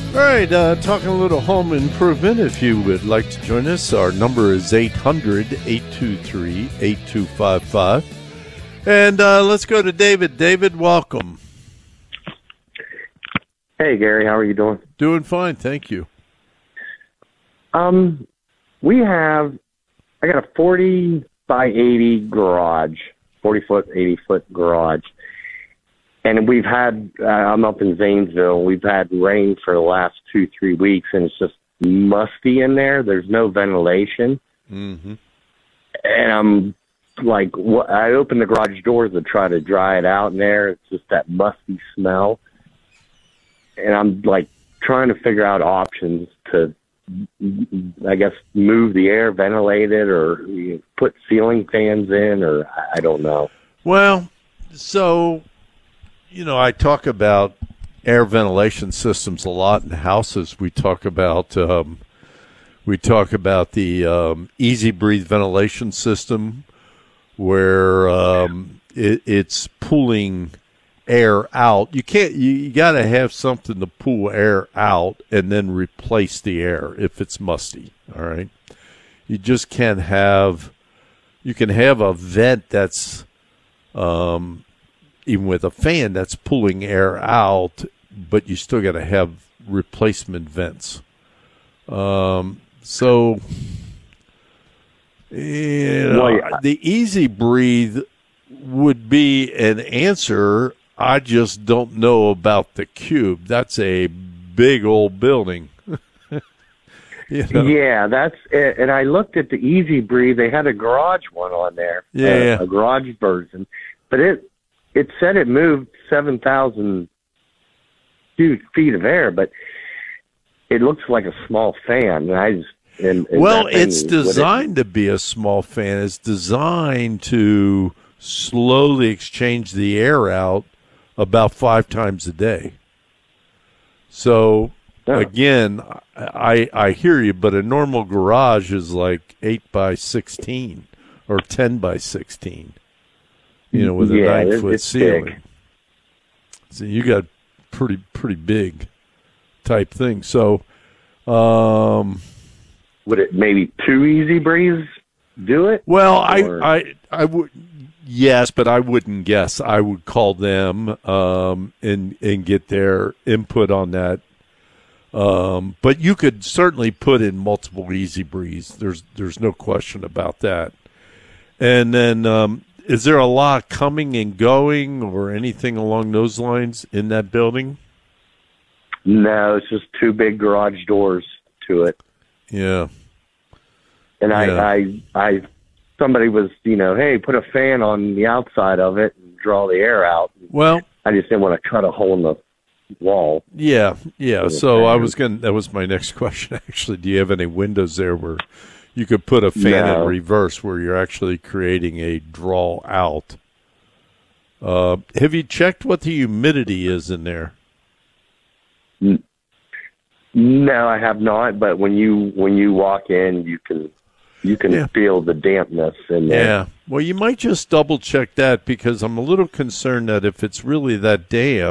All right, talking a little home improvement. If you would like to join us, our number is 800-823-8255. And let's go to David. David, welcome. Hey, Gary, how are you doing? Doing fine, thank you. I got a 40 by 80 garage, 40-foot, 80-foot garage. And we've had, I'm up in Zanesville, we've had rain for the last 2-3 weeks, and it's just musty in there. There's no ventilation. Mm-hmm. And I'm like, I open the garage doors to try to dry it out in there. It's just that musty smell. And I'm like trying to figure out options to, I guess, move the air, ventilate it, or put ceiling fans in, or I don't know. Well, so, I talk about air ventilation systems a lot in houses. We talk about the Easy Breathe ventilation system, where it's pulling air out. You got to have something to pull air out and then replace the air if it's musty. All right, you just can't have. You can have a vent that's even with a fan that's pulling air out, but you still got to have replacement vents. So, the Easy Breathe would be an answer. I just don't know about the Cube. That's a big old building. Yeah, that's it. And I looked at the Easy Breathe. They had a garage one on there, a garage version, but it said it moved 7,000 feet of air, but it looks like a small fan. And it's designed to be a small fan. It's designed to slowly exchange the air out about 5 times a day. So, again, I hear you, but a normal garage is like 8 by 16 or 10 by 16, with a 9-foot ceiling. Big. So you got pretty big type thing. So, would it maybe 2 Easy Breathes do it? Well, I would. Yes, but I wouldn't guess. I would call them and get their input on that. But you could certainly put in multiple Easy Breathes. There's no question about that. And then, is there a lot coming and going or anything along those lines in that building? No, it's just 2 big garage doors to it. Yeah. And I somebody was, hey, put a fan on the outside of it and draw the air out. Well, I just didn't want to cut a hole in the wall. Yeah. So that was my next question, actually. Do you have any windows there where you could put a fan in reverse where you're actually creating a draw out? Have you checked what the humidity is in there? No, I have not. But when you walk in, you can feel the dampness in there. Yeah. Well, you might just double check that, because I'm a little concerned that if it's really that damp,